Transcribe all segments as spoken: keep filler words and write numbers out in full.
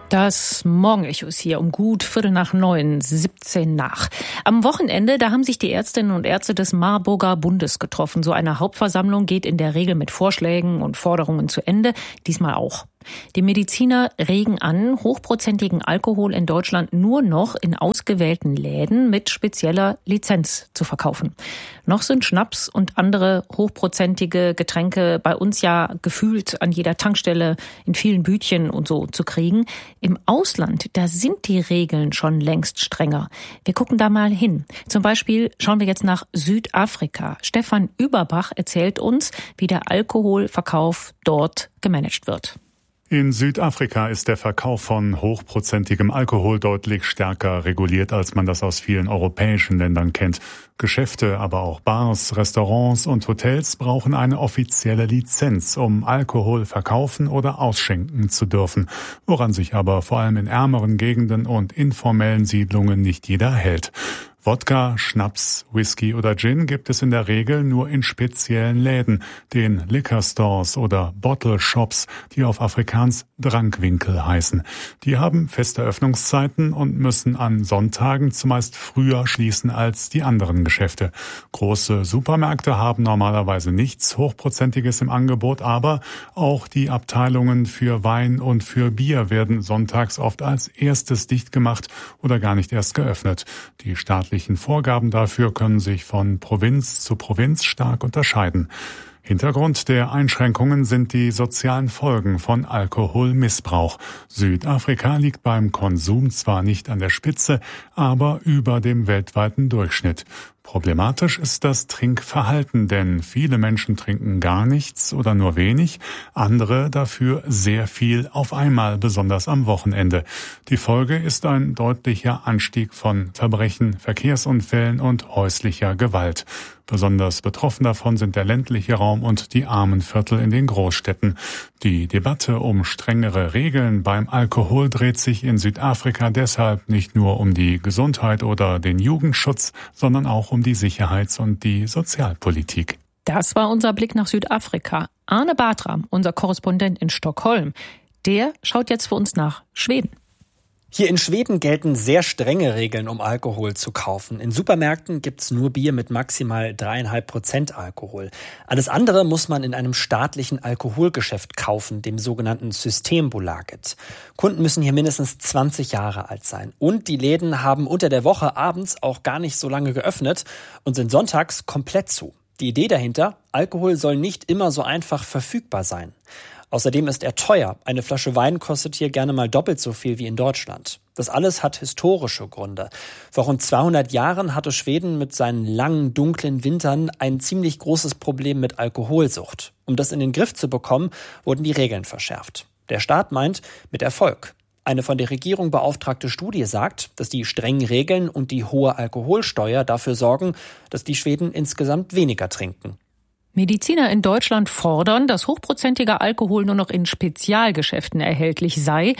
Das Morgenecho ist hier um gut Viertel nach neun, siebzehn nach. Am Wochenende, da haben sich die Ärztinnen und Ärzte des Marburger Bundes getroffen. So eine Hauptversammlung geht in der Regel mit Vorschlägen und Forderungen zu Ende, diesmal auch. Die Mediziner regen an, hochprozentigen Alkohol in Deutschland nur noch in ausgewählten Läden mit spezieller Lizenz zu verkaufen. Noch sind Schnaps und andere hochprozentige Getränke bei uns ja gefühlt an jeder Tankstelle, in vielen Bütchen und so zu kriegen. Im Ausland, da sind die Regeln schon längst strenger. Wir gucken da mal hin. Zum Beispiel schauen wir jetzt nach Südafrika. Stefan Überbach erzählt uns, wie der Alkoholverkauf dort gemanagt wird. In Südafrika ist der Verkauf von hochprozentigem Alkohol deutlich stärker reguliert, als man das aus vielen europäischen Ländern kennt. Geschäfte, aber auch Bars, Restaurants und Hotels brauchen eine offizielle Lizenz, um Alkohol verkaufen oder ausschenken zu dürfen, woran sich aber vor allem in ärmeren Gegenden und informellen Siedlungen nicht jeder hält. Wodka, Schnaps, Whisky oder Gin gibt es in der Regel nur in speziellen Läden, den Liquor Stores oder Bottle Shops, die auf Afrikaans Drankwinkel heißen. Die haben feste Öffnungszeiten und müssen an Sonntagen zumeist früher schließen als die anderen Geschäfte. Große Supermärkte haben normalerweise nichts Hochprozentiges im Angebot, aber auch die Abteilungen für Wein und für Bier werden sonntags oft als erstes dicht gemacht oder gar nicht erst geöffnet. Die staatlichen Vorgaben dafür können sich von Provinz zu Provinz stark unterscheiden. Hintergrund der Einschränkungen sind die sozialen Folgen von Alkoholmissbrauch. Südafrika liegt beim Konsum zwar nicht an der Spitze, aber über dem weltweiten Durchschnitt. Problematisch ist das Trinkverhalten, denn viele Menschen trinken gar nichts oder nur wenig, andere dafür sehr viel auf einmal, besonders am Wochenende. Die Folge ist ein deutlicher Anstieg von Verbrechen, Verkehrsunfällen und häuslicher Gewalt. Besonders betroffen davon sind der ländliche Raum und die armen Viertel in den Großstädten. Die Debatte um strengere Regeln beim Alkohol dreht sich in Südafrika deshalb nicht nur um die Gesundheit oder den Jugendschutz, sondern auch um die Sicherheits- und die Sozialpolitik. Das war unser Blick nach Südafrika. Arne Bartram, unser Korrespondent in Stockholm, der schaut jetzt für uns nach Schweden. Hier in Schweden gelten sehr strenge Regeln, um Alkohol zu kaufen. In Supermärkten gibt's nur Bier mit maximal dreieinhalb Prozent Alkohol. Alles andere muss man in einem staatlichen Alkoholgeschäft kaufen, dem sogenannten Systembolaget. Kunden müssen hier mindestens zwanzig Jahre alt sein. Und die Läden haben unter der Woche abends auch gar nicht so lange geöffnet und sind sonntags komplett zu. Die Idee dahinter: Alkohol soll nicht immer so einfach verfügbar sein. Außerdem ist er teuer. Eine Flasche Wein kostet hier gerne mal doppelt so viel wie in Deutschland. Das alles hat historische Gründe. Vor rund zweihundert Jahren hatte Schweden mit seinen langen, dunklen Wintern ein ziemlich großes Problem mit Alkoholsucht. Um das in den Griff zu bekommen, wurden die Regeln verschärft. Der Staat meint, mit Erfolg. Eine von der Regierung beauftragte Studie sagt, dass die strengen Regeln und die hohe Alkoholsteuer dafür sorgen, dass die Schweden insgesamt weniger trinken. Mediziner in Deutschland fordern, dass hochprozentiger Alkohol nur noch in Spezialgeschäften erhältlich sei.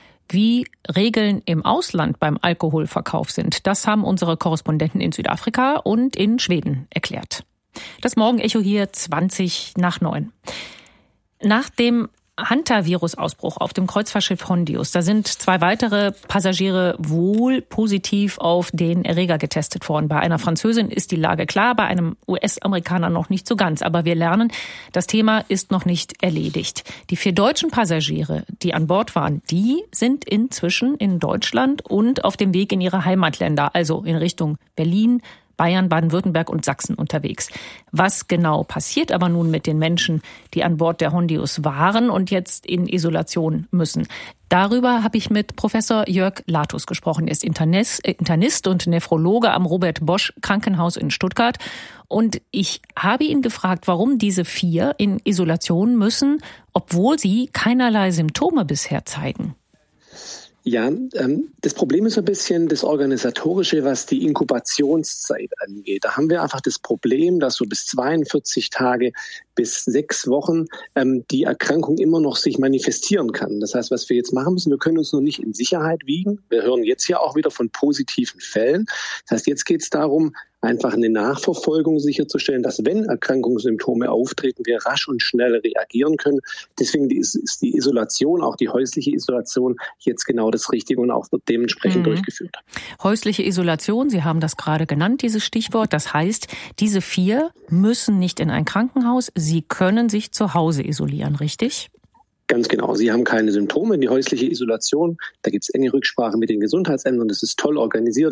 Wie Regeln im Ausland beim Alkoholverkauf sind, das haben unsere Korrespondenten in Südafrika und in Schweden erklärt. Das Morgenecho hier zwanzig nach neun. Nach dem Hantavirus-Ausbruch auf dem Kreuzfahrtschiff Hondius, da sind zwei weitere Passagiere wohl positiv auf den Erreger getestet worden. Bei einer Französin ist die Lage klar, bei einem U S-Amerikaner noch nicht so ganz. Aber wir lernen, das Thema ist noch nicht erledigt. Die vier deutschen Passagiere, die an Bord waren, die sind inzwischen in Deutschland und auf dem Weg in ihre Heimatländer, also in Richtung Berlin, Bayern, Baden-Württemberg und Sachsen unterwegs. Was genau passiert aber nun mit den Menschen, die an Bord der Hondius waren und jetzt in Isolation müssen? Darüber habe ich mit Professor Jörg Latus gesprochen. Er ist Internist, Internist und Nephrologe am Robert Bosch Krankenhaus in Stuttgart. Und ich habe ihn gefragt, warum diese vier in Isolation müssen, obwohl sie keinerlei Symptome bisher zeigen. Ja, ähm, das Problem ist ein bisschen das Organisatorische, was die Inkubationszeit angeht. Da haben wir einfach das Problem, dass so bis zweiundvierzig Tage bis sechs Wochen ähm, die Erkrankung immer noch sich manifestieren kann. Das heißt, was wir jetzt machen müssen, wir können uns noch nicht in Sicherheit wiegen. Wir hören jetzt ja auch wieder von positiven Fällen. Das heißt, jetzt geht es darum, einfach eine Nachverfolgung sicherzustellen, dass wenn Erkrankungssymptome auftreten, wir rasch und schnell reagieren können. Deswegen ist die Isolation, auch die häusliche Isolation, jetzt genau das Richtige und auch wird dementsprechend mhm. durchgeführt. Häusliche Isolation, Sie haben das gerade genannt, dieses Stichwort. Das heißt, diese vier müssen nicht in ein Krankenhaus, sie können sich zu Hause isolieren, richtig? Ganz genau. Sie haben keine Symptome. Die häusliche Isolation, da gibt es enge Rücksprache mit den Gesundheitsämtern. Das ist toll organisiert.